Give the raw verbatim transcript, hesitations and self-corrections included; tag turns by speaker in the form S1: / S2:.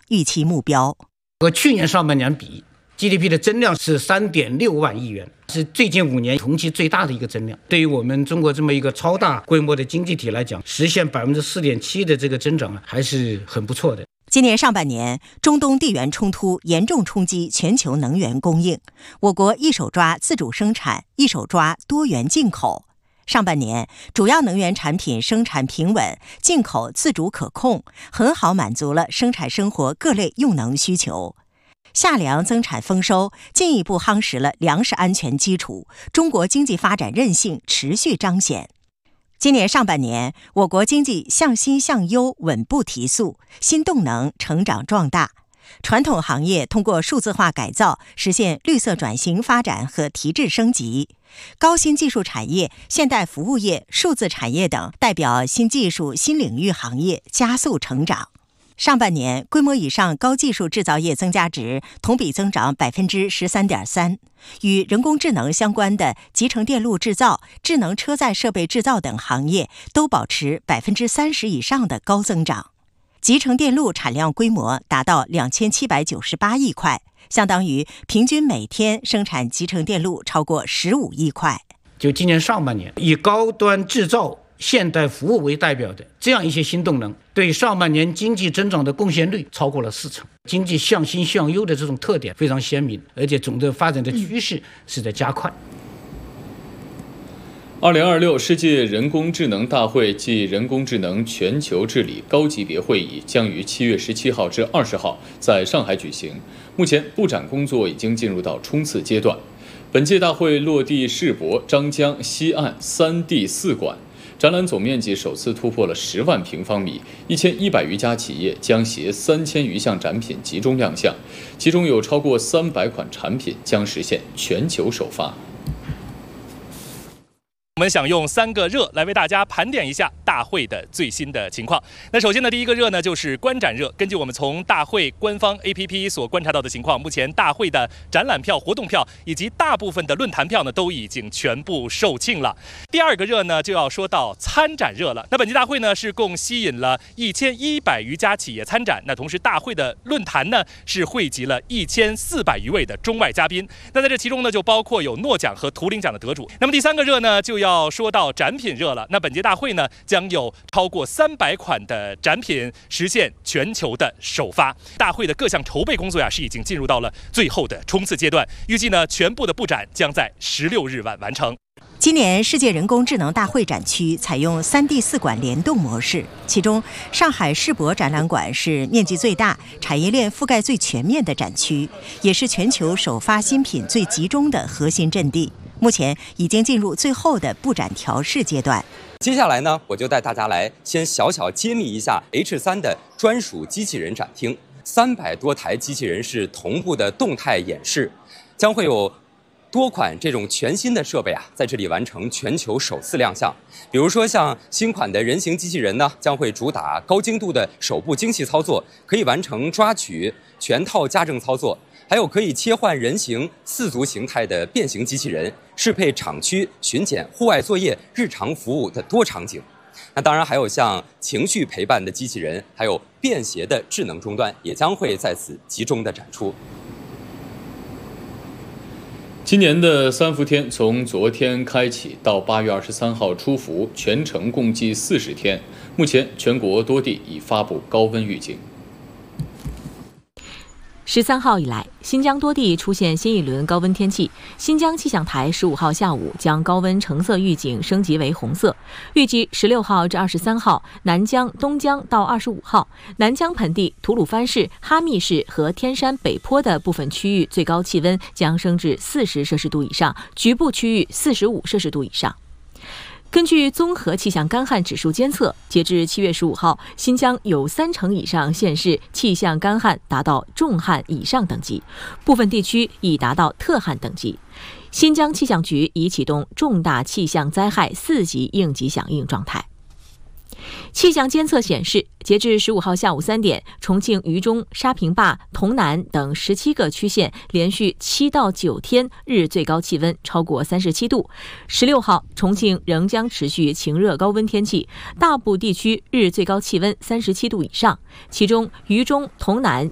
S1: 预期目标。
S2: 和去年上半年比， G D P 的增量是 三点六万亿元，是最近五年同期最大的一个增量。对于我们中国这么一个超大规模的经济体来讲，实现 百分之四点七 的这个增长啊，还是很不错的。
S1: 今年上半年，中东地缘冲突严重冲击全球能源供应，我国一手抓自主生产，一手抓多元进口。上半年，主要能源产品生产平稳，进口自主可控，很好满足了生产生活各类用能需求。夏粮增产丰收，进一步夯实了粮食安全基础，中国经济发展韧性持续彰显。今年上半年，我国经济向新向优稳步提速，新动能成长壮大。传统行业通过数字化改造，实现绿色转型发展和提质升级。高新技术产业、现代服务业、数字产业等代表新技术新领域行业加速成长。上半年，规模以上高技术制造业增加值同比增长 百分之十三点三， 与人工智能相关的集成电路制造、智能车载设备制造等行业都保持 百分之三十 以上的高增长。集成电路产量规模达到两千七百九十八亿块，相当于平均每天生产集成电路超过十五亿块。
S2: 就今年上半年，以高端制造、现代服务为代表的这样一些新动能，对上半年经济增长的贡献率超过了四成。经济向新向优的这种特点非常鲜明，而且总的发展的趋势是在加快。
S3: 二零二六世界人工智能大会暨人工智能全球治理高级别会议将于七月十七号至二十号在上海举行。目前布展工作已经进入到冲刺阶段。本届大会落地世博、张江、西岸三地四馆，展览总面积首次突破了十万平方米，一千一百余家企业将携三千余项展品集中亮相，其中有超过三百款产品将实现全球首发。
S4: 我们想用三个热来为大家盘点一下大会的最新的情况。那首先呢，第一个热呢就是观展热。根据我们从大会官方 A P P 所观察到的情况，目前大会的展览票、活动票以及大部分的论坛票呢都已经全部售罄了。第二个热呢就要说到参展热了。那本届大会呢是共吸引了一千一百余家企业参展，那同时大会的论坛呢是汇集了一千四百余位的中外嘉宾。那在这其中呢就包括有诺奖和图灵奖的得主。那么第三个热呢就要要说到展品热了。那本届大会呢，将有超过三百款的展品实现全球的首发。大会的各项筹备工作呀，是已经进入到了最后的冲刺阶段。预计呢，全部的布展将在十六日晚完成。
S1: 今年世界人工智能大会展区采用三地四馆联动模式，其中上海世博展览馆是面积最大、产业链覆盖最全面的展区，也是全球首发新品最集中的核心阵地。目前已经进入最后的布展调试阶段。
S5: 接下来呢，我就带大家来先小小揭秘一下 H 三 的专属机器人展厅。三百多台机器人是同步的动态演示，将会有多款这种全新的设备啊，在这里完成全球首次亮相。比如说像新款的人形机器人呢，将会主打高精度的手部精细操作，可以完成抓取、全套家政操作。还有可以切换人形、四足形态的变形机器人，适配厂区巡检、户外作业、日常服务的多场景。那当然还有像情绪陪伴的机器人，还有便携的智能终端，也将会在此集中的展出。
S3: 今年的三伏天从昨天开启到八月二十三号出伏，全程共计四十天。目前全国多地已发布高温预警。
S6: 十三号以来，新疆多地出现新一轮高温天气。新疆气象台十五号下午将高温橙色预警升级为红色，预计十六号至二十三号，南疆、东疆到二十五号，南疆盆地、吐鲁番市、哈密市和天山北坡的部分区域最高气温将升至四十摄氏度以上，局部区域四十五摄氏度以上。根据综合气象干旱指数监测，截至七月十五号，新疆有三成以上县市气象干旱达到重旱以上等级，部分地区已达到特旱等级。新疆气象局已启动重大气象灾害四级应急响应状态。气象监测显示，截至十五号下午三点，重庆渝中、沙坪坝、潼南等十七个区县连续七到九天日最高气温超过三十七度。十六号，重庆仍将持续晴热高温天气，大部地区日最高气温三十七度以上，其中渝中、潼南、